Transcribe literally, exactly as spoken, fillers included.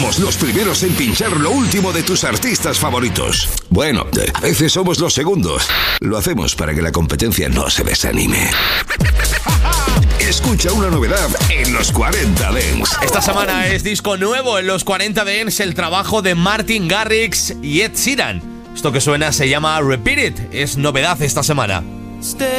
Somos los primeros en pinchar lo último de tus artistas favoritos. Bueno, a veces somos los segundos. Lo hacemos para que la competencia no se desanime. Escucha una novedad en los cuarenta Dance. Esta semana es disco nuevo en los cuarenta Dance, el trabajo de Martin Garrix y Ed Sheeran. Esto que suena se llama Repeat It, es novedad esta semana.